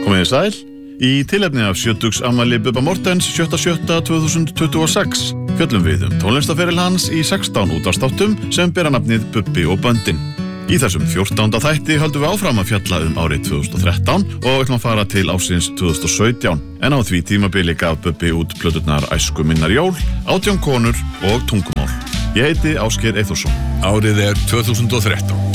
Komiði sæl. Í tilefni af 70-afmæli Bubba Morthens 7.7.2026 fjöllum við tónlistarferil hans í 16 útvarpsþáttum sem bera nafnið Bubbi og böndin. Í þessum 14. þætti höldum við áfram að fjalla árið 2013 og ætlum að fara til ársins 2017. En á því tímabili gaf Bubbi út plöturnar Æsku minnar jól, 18 konur og tungumál. Ég heiti Ásgeir Eyþórsson. Árið 2013.